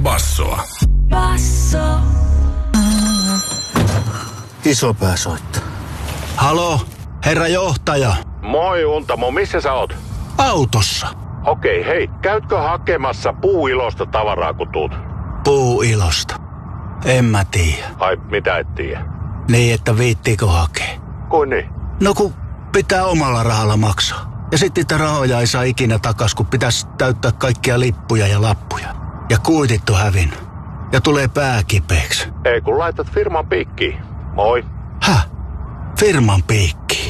Bassoa. Basso. Isopää soittaa. Halo, herra johtaja. Moi Untamo, missä sä oot? Autossa. Okei, hei, käytkö hakemassa Puuilosta tavaraa kun tuut? Puuilosta. En mä tiedä. Ai, mitä et tiedä? Niin, että viittiikö hakea? Kuin niin? No kun pitää omalla rahalla maksaa. Ja sitten niitä rahoja ei saa ikinä takas, kun pitäisi täyttää kaikkia lippuja ja lappuja. Ja kuitit on hävinnyt. Ja tulee pää kipeäksi. Ei kun laitat firman piikkiin. Moi. Häh? Firman piikki?